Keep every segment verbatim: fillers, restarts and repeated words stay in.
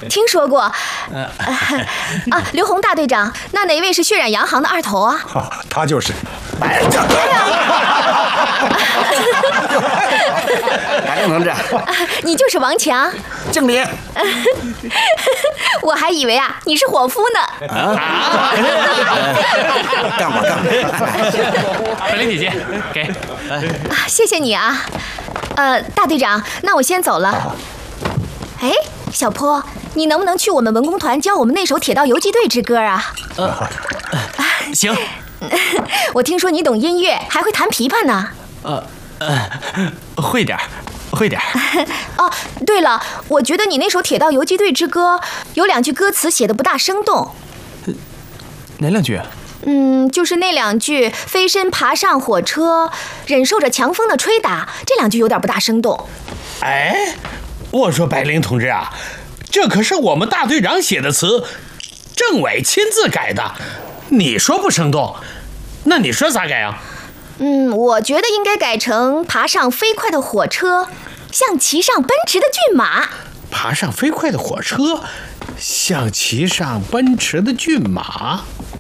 听说过。啊，刘洪大队长，那哪位是血染洋行的二头啊？ 啊，他就是。 白灵同志， 你就是王强。 敬礼。 我还以为啊，你是伙夫呢。 啊！干我干我！白灵姐姐，给。 啊，谢谢你啊。呃，大队长，那我先走了。哎，小坡，你能不能去我们文工团教我们那首《铁道游击队之歌》啊？ 呃，行。 我听说你懂音乐，还会弹琵琶呢。 呃呃，会点会点哦，对了，我觉得你那首《铁道游击队之歌》有两句歌词写的不大生动。 哪两句？ 嗯，就是那两句“飞身爬上火车，忍受着强风的吹打”，这两句有点不大生动。 哎，我说白灵同志啊，这可是我们大队长写的词，政委亲自改的，你说不生动，那你说咋改啊？ 嗯，我觉得应该改成爬上飞快的火车，像骑上奔驰的骏马。 爬上飞快的火车，像骑上奔驰的骏马。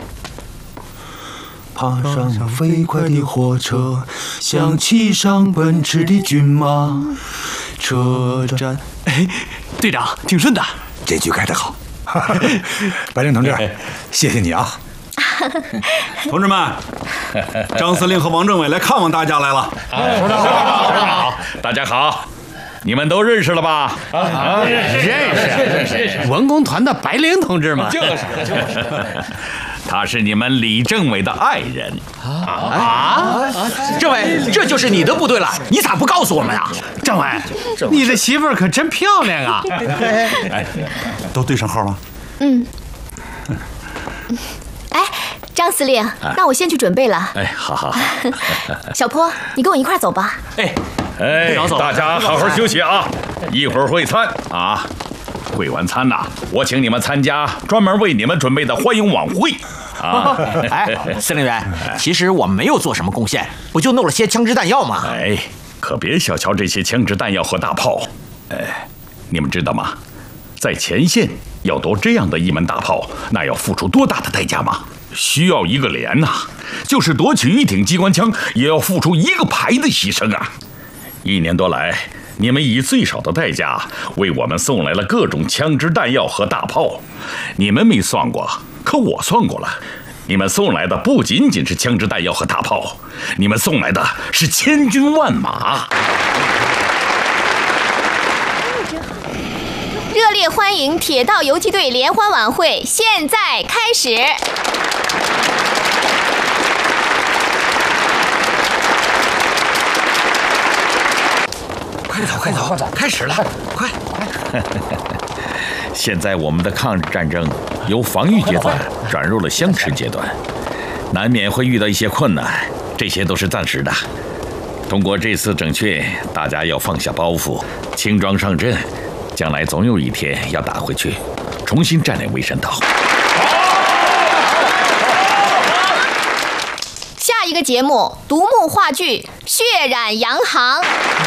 爬上飞快的火车，像骑上奔驰的骏马。车站， 哎，队长挺顺的， 这句改得好。白灵同志，谢谢你啊。 同志们，张司令和王政委来看望大家来了。 首长好，首长好，大家好，你们都认识了吧？ 啊，认识认识认识，文工团的白灵同志嘛。 就是就是，他是你们李政委的爱人啊！政委，这就是你的部队了，你咋不告诉我们啊？ 政委，你的媳妇儿可真漂亮啊！ 哎，都对上号了。 嗯。哎，张司令，那我先去准备了。 哎，好好好。 小坡，你跟我一块走吧。 哎哎，大家好好休息啊，一会儿会餐啊。会完餐呐，我请你们参加专门为你们准备的欢迎晚会啊！ 哎，司令员，其实我们没有做什么贡献，不就弄了些枪支弹药吗？ 哎，可别小瞧这些枪支弹药和大炮。哎，你们知道吗？在前线要夺这样的一门大炮，那要付出多大的代价吗？需要一个连呐、啊，就是夺取一挺机关枪，也要付出一个排的牺牲啊！一年多来，你们以最少的代价为我们送来了各种枪支弹药和大炮，你们没算过，可我算过了。你们送来的不仅仅是枪支弹药和大炮，你们送来的是千军万马。 热烈欢迎铁道游击队联欢晚会，现在开始。 快走快走快走，开始了，快快！ 现在我们的抗日战争由防御阶段转入了相持阶段，难免会遇到一些困难，这些都是暂时的。通过这次整训，大家要放下包袱，轻装上阵，将来总有一天要打回去，重新占领魏山岛。 下一个节目，独幕话剧《血染洋行》。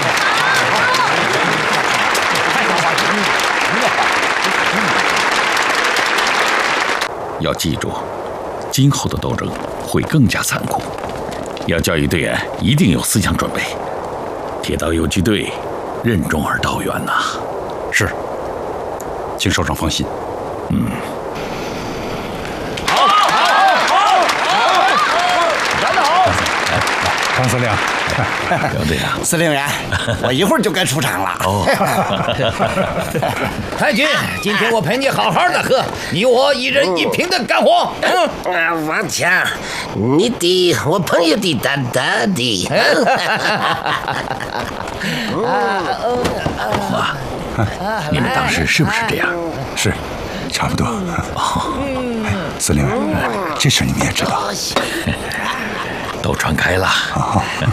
要记住，今后的斗争会更加残酷，要教育队员一定有思想准备。铁道游击队任重而道远呐、啊。 是，请首长放心。 嗯。 好，好，好，好，站好。张司令， 刘队长， 司令员，我一会儿就该出场了。 哦， 太君，今天我陪你好好的喝，你我一人一瓶的干活。 嗯，王强，你的我朋友的大大的。 哇，你们当时是不是这样？ 是，差不多。哦，哎，司令员，这事你们也知道。 都传开了。